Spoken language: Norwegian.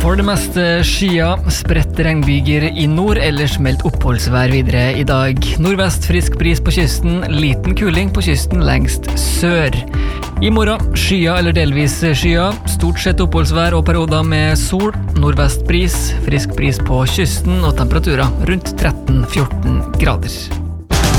For det meste skyer, spredt regnbyger I nord, ellers meldt oppholdsvær videre I dag. Nordvest frisk bris på kysten, liten kuling på kysten lengst sør. I morgen skyer eller delvis skyer, stort sett oppholdsvær og perioder med sol, nordvest bris, frisk bris på kysten og temperaturer rundt 13-14 grader.